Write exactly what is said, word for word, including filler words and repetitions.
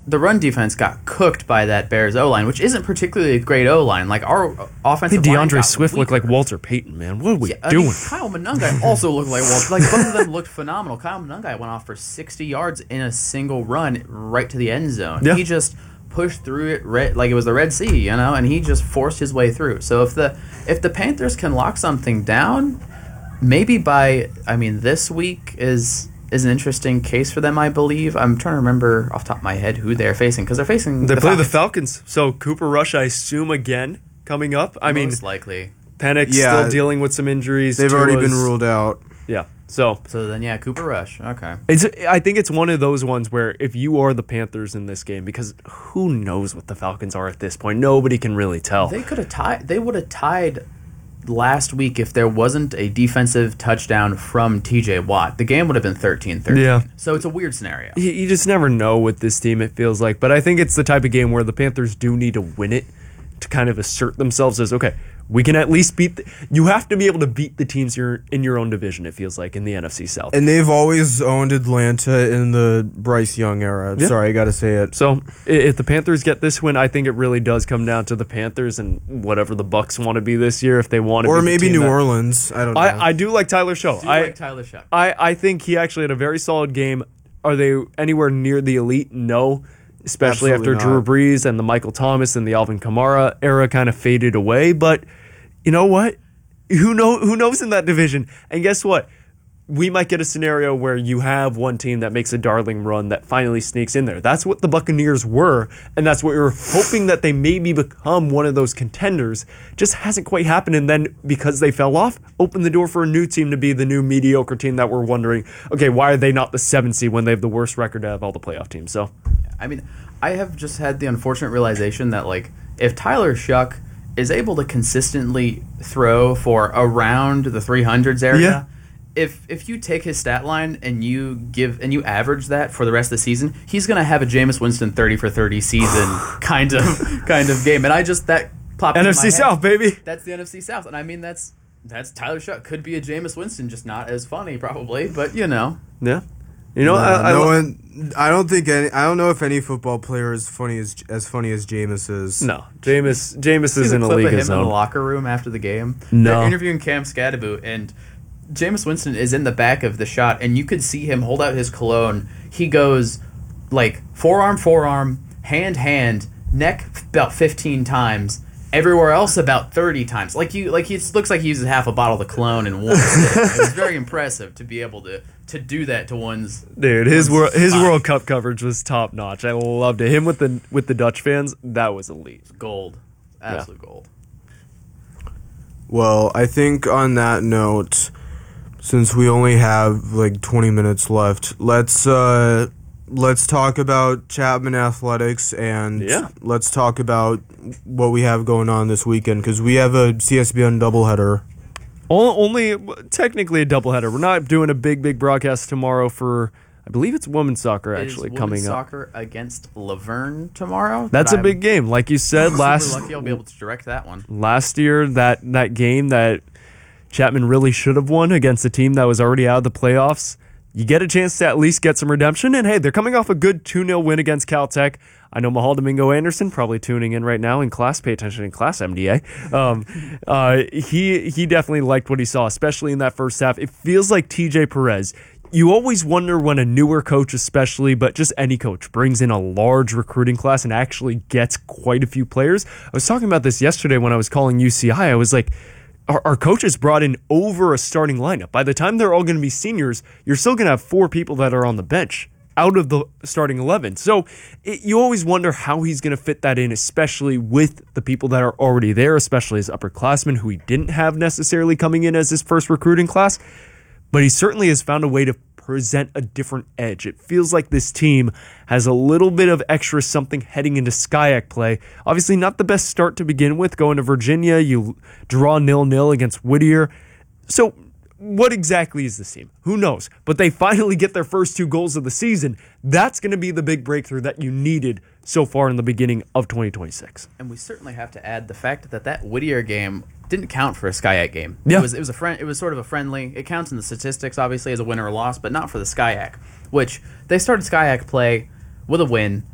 the run defense got cooked by that Bears O-line, which isn't particularly a great O-line. Like, our offensive Hey, line DeAndre got Swift weaker. looked like Walter Payton, man. What are we Yeah, I doing? mean, Kyle Monungai also looked like Walter. Like, both of them looked phenomenal. Kyle Monungai went off for sixty yards in a single run right to the end zone. Yeah. He just pushed through it red, like it was the Red Sea, you know, and he just forced his way through. So if the if the Panthers can lock something down, maybe by, I mean, this week is is an interesting case for them, I believe. I'm trying to remember off the top of my head who they're facing, because they're facing They the play the Falcons. Falcons. So Cooper Rush, I assume, again, coming up. I mean, Most likely. Penix Yeah. still dealing with some injuries. They've already Tua's- been ruled out. Yeah. So So then, yeah, Cooper Rush. Okay. it's. I think it's one of those ones where if you are the Panthers in this game, because who knows what the Falcons are at this point? Nobody can really tell. They could have tied. They would have tied last week if there wasn't a defensive touchdown from T J Watt. The game would have been thirteen thirteen. Yeah. So it's a weird scenario. You, you just never know with this team, it feels like. But I think it's the type of game where the Panthers do need to win it to kind of assert themselves as, okay, we can at least beat... The, you have to be able to beat the teams you're in your own division, it feels like, in the N F C South. And they've always owned Atlanta in the Bryce Young era. Yeah. Sorry, I got to say it. So i- if the Panthers get this win, I think it really does come down to the Panthers and whatever the Bucks want to be this year, if they want to Or be the maybe team New that- Orleans. I don't know. I, I do like Tyler Show. Do you I, like Tyler Shuck? I, I think he actually had a very solid game. Are they anywhere near the elite? No. Especially Absolutely after Drew not. Brees and the Michael Thomas and the Alvin Kamara era kind of faded away. But you know what? Who know who knows in that division? And guess what? We might get a scenario where you have one team that makes a darling run that finally sneaks in there. That's what the Buccaneers were, and that's what we were hoping that they maybe become one of those contenders. Just hasn't quite happened, and then because they fell off, opened the door for a new team to be the new mediocre team that we're wondering, okay, why are they not the seventh seed when they have the worst record out of all the playoff teams? So, I mean, I have just had the unfortunate realization that, like, if Tyler Shuck is able to consistently throw for around the three hundreds area, Yeah. if if you take his stat line and you give and you average that for the rest of the season, he's gonna have a Jameis Winston thirty for thirty season kind of kind of game. And I just that popped into N F C my head. South, baby. That's the N F C South, and I mean that's that's Tyler Shuck could be a Jameis Winston, just not as funny probably, but you know. Yeah. You know, No, I, I, no lo- one. I don't think any. I don't know if any football player is funny as as funny as Jameis is. no, Jameis, Jameis See is the in a clip league of him his in the own. locker room after the game. No. They're interviewing Cam Scadaboo, and Jameis Winston is in the back of the shot, and you could see him hold out his cologne. He goes like forearm, forearm, hand, hand, neck about fifteen times. Everywhere else about thirty times. Like you, like he it looks like he uses half a bottle of cologne in one. It was very impressive to be able to to do that to one's. Dude, his world his spot. World Cup coverage was top notch. I loved it. Him with the with the Dutch fans, that was elite. Gold, absolute gold. Well, I think on that note, since we only have like twenty minutes left, let's uh, let's talk about Chapman Athletics and Yeah. let's talk about what we have going on this weekend because we have a C S B N doubleheader. O- Only technically a doubleheader. We're not doing a big big broadcast tomorrow for I believe it's women's soccer It is actually women's coming up. soccer against Laverne tomorrow. That's a I'm big game, like you said super last lucky I'll be able to direct that one. last year. That that game that Chapman really should have won against a team that was already out of the playoffs. You get a chance to at least get some redemption. And hey, they're coming off a good two nil win against Caltech. I know Mahal Domingo Anderson probably tuning in right now in class. Pay attention in class, M D A. Um, uh, he he definitely liked what he saw, especially in that first half. It feels like T J Perez. You always wonder when a newer coach, especially, but just any coach, brings in a large recruiting class and actually gets quite a few players. I was talking about this yesterday when I was calling U C I. I was like, our, our coaches brought in over a starting lineup. By the time they're all going to be seniors, you're still going to have four people that are on the bench out of the starting eleven. So it, you always wonder how he's going to fit that in, especially with the people that are already there, especially as upperclassmen who he didn't have necessarily coming in as his first recruiting class. But he certainly has found a way to present a different edge. It feels like this team has a little bit of extra something heading into SCIAC play. Obviously not the best start to begin with, going to Virginia. You draw nil-nil against Whittier. So what exactly is this team? Who knows? But they finally get their first two goals of the season. That's going to be the big breakthrough that you needed so far in the beginning of twenty twenty-six. And we certainly have to add the fact that that Whittier game didn't count for a SCIAC game. Yeah. It was it was a friend. It was sort of a friendly. It counts in the statistics, obviously, as a win or a loss, but not for the SCIAC. Which they started SCIAC play with a win.